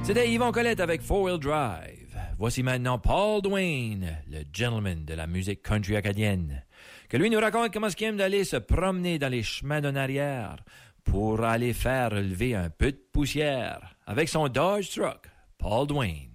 C'était Yvon Collette avec Four Wheel Drive. Voici maintenant Paul Duane, le gentleman de la musique country acadienne, que lui nous raconte comment il aime d'aller se promener dans les chemins d'en arrière pour aller faire lever un peu de poussière avec son Dodge Truck. Paul Duane.